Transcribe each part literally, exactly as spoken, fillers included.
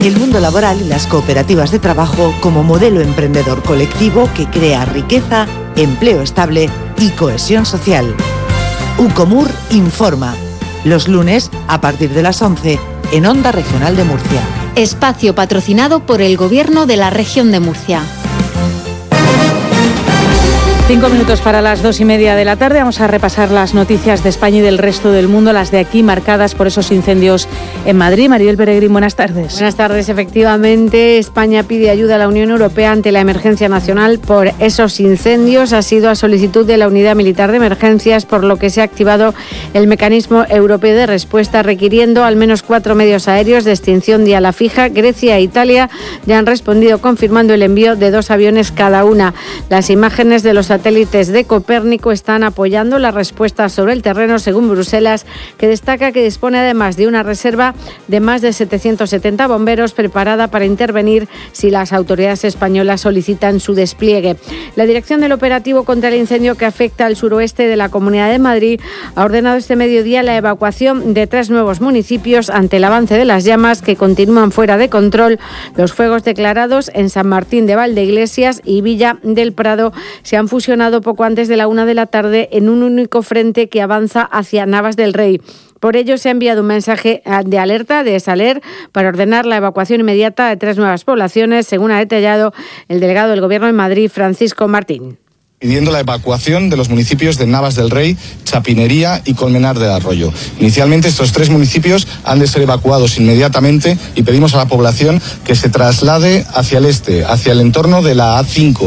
El mundo laboral y las cooperativas de trabajo como modelo emprendedor colectivo que crea riqueza, empleo estable y cohesión social. Ucomur informa. Los lunes, a partir de las once, en Onda Regional de Murcia. Espacio patrocinado por el Gobierno de la Región de Murcia. Cinco minutos para las dos y media de la tarde. Vamos a repasar las noticias de España y del resto del mundo, las de aquí marcadas por esos incendios en Madrid. Maribel Peregrín, buenas tardes. Buenas tardes. Efectivamente, España pide ayuda a la Unión Europea ante la emergencia nacional por esos incendios. Ha sido a solicitud de la Unidad Militar de Emergencias, por lo que se ha activado el mecanismo europeo de respuesta, requiriendo al menos cuatro medios aéreos de extinción de ala fija. Grecia e Italia ya han respondido confirmando el envío de dos aviones cada una. Las imágenes de los satélites de Copérnico están apoyando la respuesta sobre el terreno, según Bruselas, que destaca que dispone además de una reserva de más de setecientos setenta bomberos preparada para intervenir si las autoridades españolas solicitan su despliegue. La dirección del operativo contra el incendio que afecta al suroeste de la Comunidad de Madrid ha ordenado este mediodía la evacuación de tres nuevos municipios ante el avance de las llamas que continúan fuera de control. Los fuegos declarados en San Martín de Valdeiglesias y Villa del Prado se han fusionado poco antes de la una de la tarde en un único frente que avanza hacia Navas del Rey. Por ello, se ha enviado un mensaje de alerta de Saler para ordenar la evacuación inmediata de tres nuevas poblaciones, según ha detallado el delegado del Gobierno en Madrid, Francisco Martín. Pidiendo la evacuación de los municipios de Navas del Rey, Chapinería y Colmenar del Arroyo. Inicialmente estos tres municipios han de ser evacuados inmediatamente y pedimos a la población que se traslade hacia el este, hacia el entorno de la A cinco.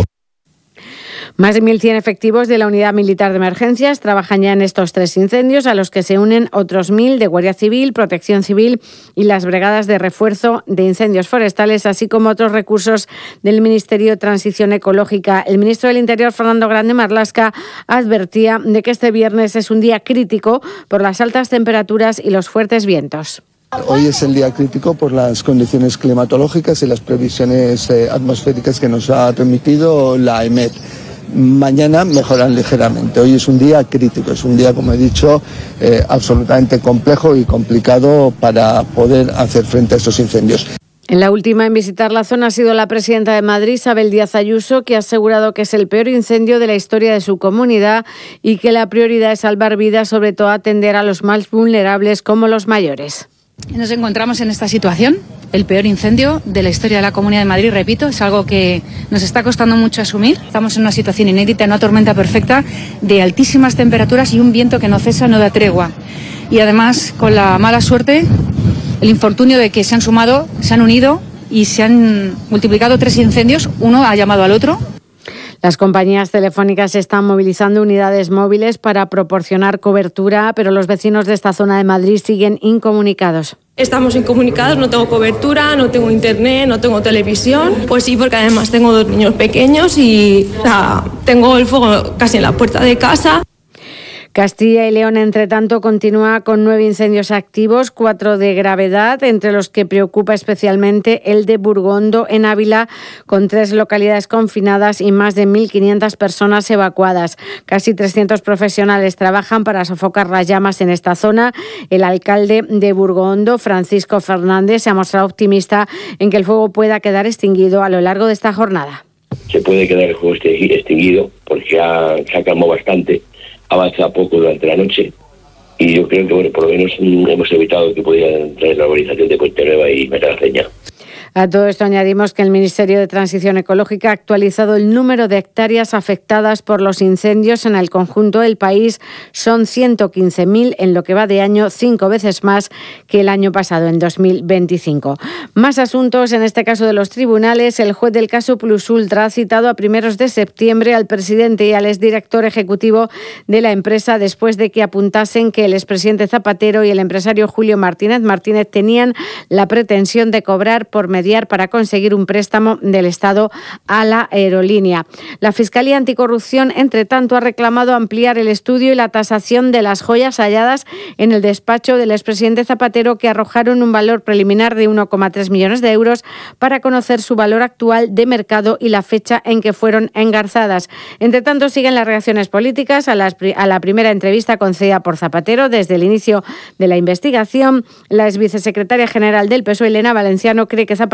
Más de mil cien efectivos de la Unidad Militar de Emergencias trabajan ya en estos tres incendios, a los que se unen otros mil de Guardia Civil, Protección Civil y las brigadas de refuerzo de incendios forestales, así como otros recursos del Ministerio de Transición Ecológica. El ministro del Interior, Fernando Grande Marlaska, advertía de que este viernes es un día crítico por las altas temperaturas y los fuertes vientos. Hoy es el día crítico por las condiciones climatológicas y las previsiones eh, atmosféricas que nos ha remitido la E M E T. Mañana mejoran ligeramente. Hoy es un día crítico, es un día, como he dicho, eh, absolutamente complejo y complicado para poder hacer frente a estos incendios. En la última en visitar la zona ha sido la presidenta de Madrid, Isabel Díaz Ayuso, que ha asegurado que es el peor incendio de la historia de su comunidad y que la prioridad es salvar vidas, sobre todo atender a los más vulnerables como los mayores. Nos encontramos en esta situación, el peor incendio de la historia de la Comunidad de Madrid, repito, es algo que nos está costando mucho asumir. Estamos en una situación inédita, una tormenta perfecta de altísimas temperaturas y un viento que no cesa, no da tregua. Y además, con la mala suerte, el infortunio de que se han sumado, se han unido y se han multiplicado tres incendios, uno ha llamado al otro. Las compañías telefónicas están movilizando unidades móviles para proporcionar cobertura, pero los vecinos de esta zona de Madrid siguen incomunicados. Estamos incomunicados, no tengo cobertura, no tengo internet, no tengo televisión. Pues sí, porque además tengo dos niños pequeños y o sea, tengo el fuego casi en la puerta de casa. Castilla y León, entre tanto, continúa con nueve incendios activos, cuatro de gravedad, entre los que preocupa especialmente el de Burgondo, en Ávila, con tres localidades confinadas y más de mil quinientas personas evacuadas. Casi trescientos profesionales trabajan para sofocar las llamas en esta zona. El alcalde de Burgondo, Francisco Fernández, se ha mostrado optimista en que el fuego pueda quedar extinguido a lo largo de esta jornada. Se puede quedar el fuego extinguido porque ha, se ha calmado bastante. Avanza poco durante la noche y yo creo que bueno, por lo menos hemos evitado que pudiera traer la urbanización de Puente Nueva y Metralceña. A todo esto añadimos que el Ministerio de Transición Ecológica ha actualizado el número de hectáreas afectadas por los incendios en el conjunto del país. Son ciento quince mil en lo que va de año, cinco veces más que el año pasado, en dos mil veinticinco. Más asuntos, en este caso de los tribunales. El juez del caso Plus Ultra ha citado a primeros de septiembre al presidente y al exdirector ejecutivo de la empresa después de que apuntasen que el expresidente Zapatero y el empresario Julio Martínez Martínez tenían la pretensión de cobrar por medio mediar para conseguir un préstamo del Estado a la aerolínea. La Fiscalía Anticorrupción, entre tanto, ha reclamado ampliar el estudio y la tasación de las joyas halladas en el despacho del expresidente Zapatero, que arrojaron un valor preliminar de uno coma tres millones de euros, para conocer su valor actual de mercado y la fecha en que fueron engarzadas. Entre tanto, siguen las reacciones políticas a, las, a la primera entrevista concedida por Zapatero desde el inicio de la investigación. La exvicesecretaria general del P S O E, Elena Valenciano, cree que Zapatero